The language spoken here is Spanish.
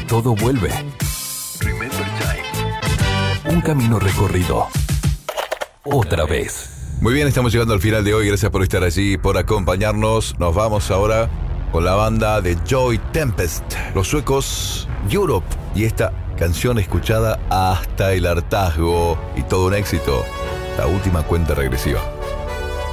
todo vuelve. Remember Time. Un camino recorrido. Otra vez. Muy bien, estamos llegando al final de hoy. Gracias por estar allí, por acompañarnos. Nos vamos ahora con la banda de Joy Tempest, los suecos Europe, y esta canción escuchada hasta el hartazgo y todo un éxito, la última cuenta regresiva.